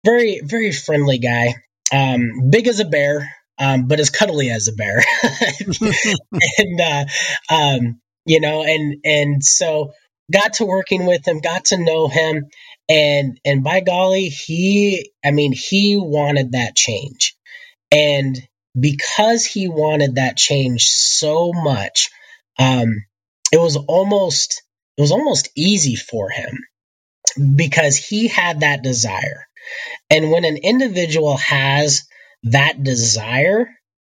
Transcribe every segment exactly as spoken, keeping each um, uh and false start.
very, very friendly guy. Um, big as a bear, um, but as cuddly as a bear. and, uh, um, you know, and, and so got to working with him, got to know him. And, and by golly, he, I mean, he wanted that change. And because he wanted that change so much, um, it was almost, it was almost easy for him because he had that desire. And when an individual has that desire,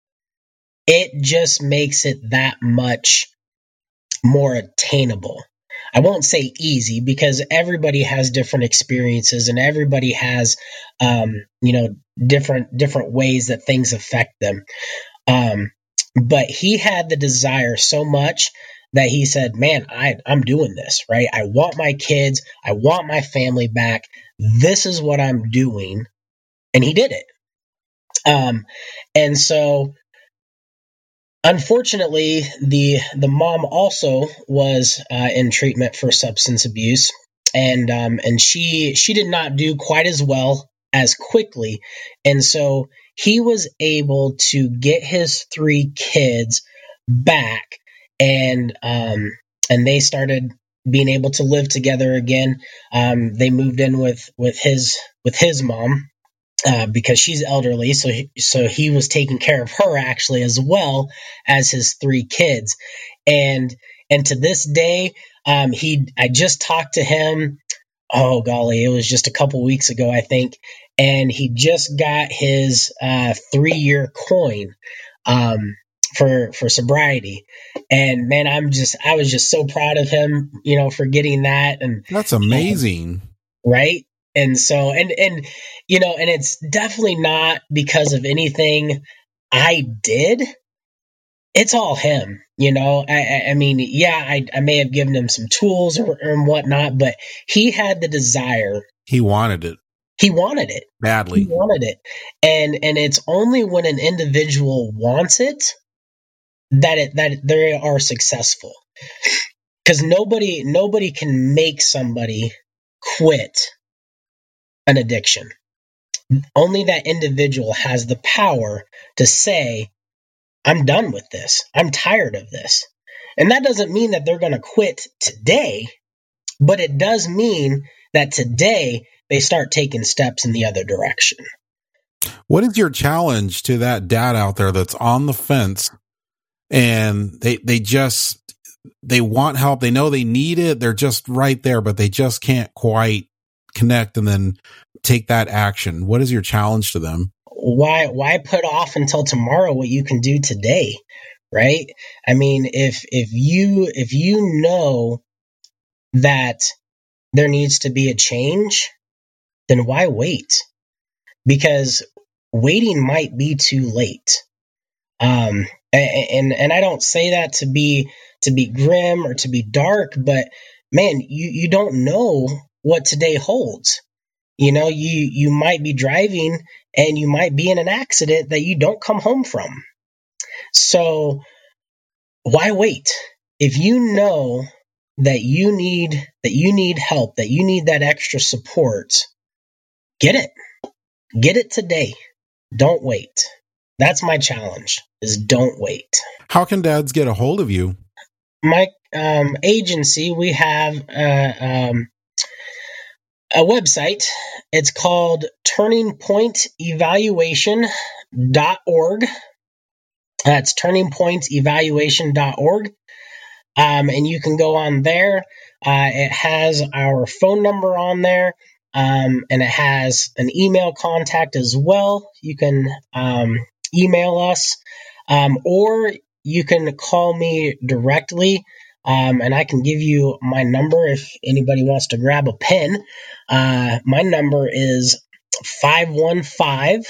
it just makes it that much more attainable. I won't say easy because everybody has different experiences and everybody has, um, you know, different different ways that things affect them. Um, but he had the desire so much that he said, man, I, I'm doing this, right? I want my kids. I want my family back. This is what I'm doing. And he did it. Um, and so unfortunately, the the mom also was uh, in treatment for substance abuse, and um, and she she did not do quite as well as quickly, and so he was able to get his three kids back, and um, and they started being able to live together again. Um, they moved in with with his with his mom. Uh, because she's elderly, so he, so he was taking care of her actually as well as his three kids, and and to this day, um, he I just talked to him. Oh golly, it was just a couple weeks ago, I think, and he just got his uh, three year coin um, for for sobriety, and man, I'm just I was just so proud of him, you know, for getting that, and that's amazing, um, right? And so, and, and, you know, and it's definitely not because of anything I did. It's all him, you know, I, I mean, yeah, I, I may have given him some tools or, or whatnot, but he had the desire. He wanted it. He wanted it badly. He wanted it. And, and it's only when an individual wants it that it, that they are successful, because nobody, nobody can make somebody quit an addiction. Only that individual has the power to say, I'm done with this. I'm tired of this. And that doesn't mean that they're going to quit today, but it does mean that today they start taking steps in the other direction. What is your challenge to that dad out there that's on the fence and they, they just, they want help. They know they need it. They're just right there, but they just can't quite connect and then take that action. What is your challenge to them? Why, why put off until tomorrow what you can do today? Right? I mean, if, if you, if you know that there needs to be a change, then why wait? Because waiting might be too late. Um, and, and I don't say that to be, to be grim or to be dark, but man, you, you don't know what today holds. You know, you, you might be driving and you might be in an accident that you don't come home from. So why wait? If you know that you need, that you need help, that you need that extra support, get it. Get it today. Don't wait. That's my challenge, is don't wait. How can dads get a hold of you? My um, agency, we have uh, um, a website. It's called turning point evaluation dot org. That's turning point evaluation dot org. Um, and you can go on there. Uh, it has our phone number on there. Um, and it has an email contact as well. You can um, email us, um, or you can call me directly, um, and I can give you my number if anybody wants to grab a pen. Uh, my number is five one five,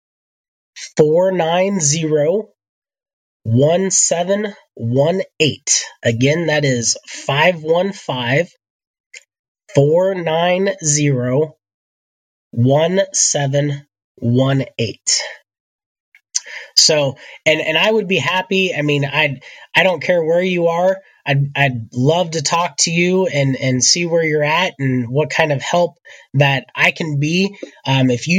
four nine zero, one seven one eight. Again, that is five one five, four nine zero, one seven one eight. So, and, and I would be happy. I mean, I, I don't care where you are. I'd, I'd love to talk to you and, and see where you're at and what kind of help that I can be. Um, if you